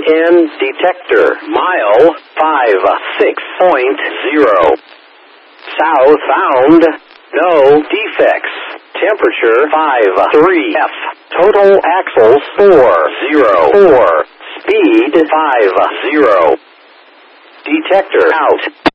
EN detector. Mile 56.0. South bound. No defects. Temperature 53F. Total axles 404. Speed 50. Detector out.